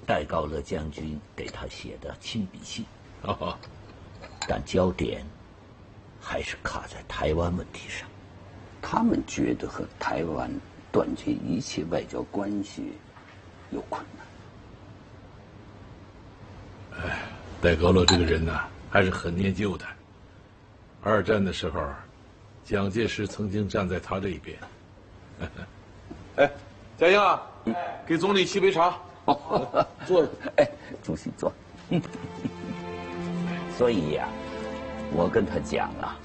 戴高乐将军给他写的亲笔信。 哦， 但焦点还是卡在台湾问题上。他们觉得和台湾断绝一切外交关系有困难。哎，戴高乐这个人呢，还是很念旧的。二战的时候，蒋介石曾经站在他这一边。哎，嘉英啊，给总理沏杯茶。坐。 哎，主席坐。所以呀，我跟他讲啊，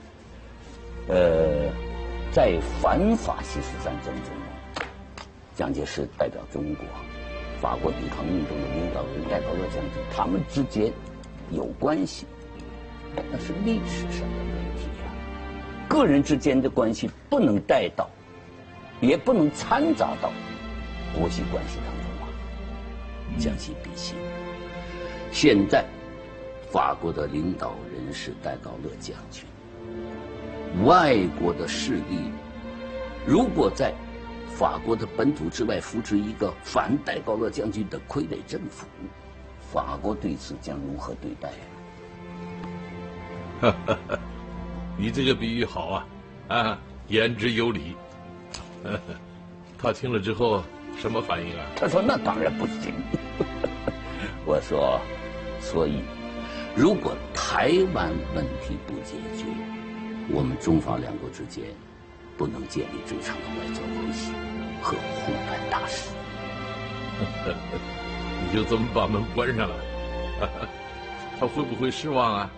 在反法西斯战争中，蒋介石代表中国，法国抵抗运动的领导人戴高乐将军，他们之间有关系，那是历史上的问题呀。个人之间的关系不能带到，也不能掺杂到国际关系当中啊。将心比心，现在法国的领导人是戴高乐将军。外国的势力如果在法国的本土之外扶持一个反戴高乐将军的傀儡政府，法国对此将如何对待？ 你这个比喻好啊，啊，言之有理。他听了之后什么反应啊？ 他说：“那当然不行。”我说：“所以，如果台湾问题不解决，我们中法两国之间不能建立正常的外交关系和互办大事。” 你就这么把门关上了？他会不会失望啊？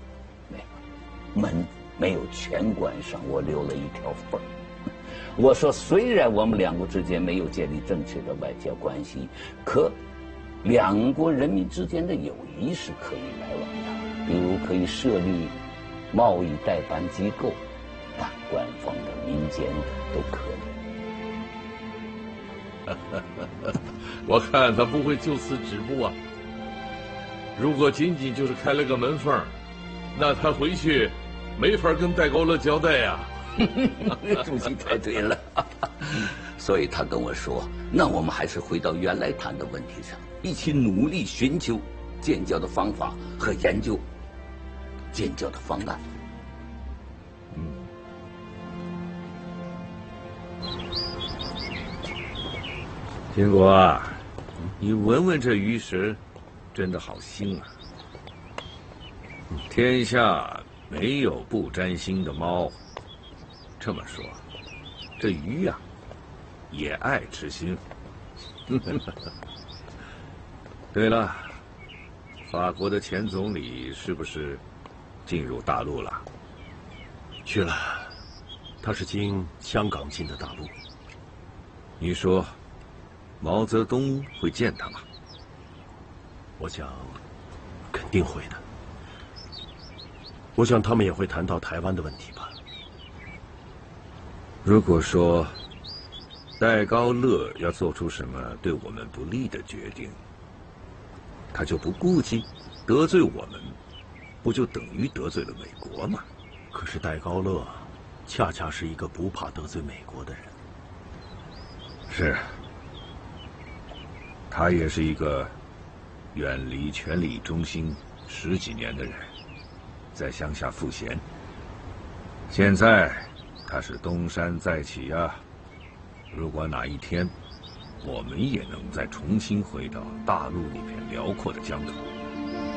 门没有全关上，我留了一条缝。我说，虽然我们两国之间没有建立正确的外交关系，可两国人民之间的友谊是可以来往的，比如可以设立贸易代办机构，但官方的、民间的都可以。 我看他不会就此止步啊。如果仅仅就是开了个门缝，那他回去没法跟戴高乐交代呀。 主席猜对了。所以他跟我说，那我们还是回到原来谈的问题上，一起努力寻求建交的方法和研究建交的方案。 金国啊，你闻闻这鱼食，真的好腥啊！天下没有不沾腥的猫。这么说，这鱼呀，也爱吃腥。对了，法国的前总理是不是进入大陆了？ 去了，他是经香港进的大陆。 你说，毛泽东会见他吗？ 我想，肯定会的。我想他们也会谈到台湾的问题吧。 如果说戴高乐要做出什么对我们不利的决定，他就不顾忌得罪我们，不就等于得罪了美国吗？ 可是戴高乐恰恰是一个不怕得罪美国的人。 是，他也是一个远离权力中心10几年的人，在乡下赋闲。现在他是东山再起啊！如果哪一天，我们也能再重新回到大陆那片辽阔的疆土，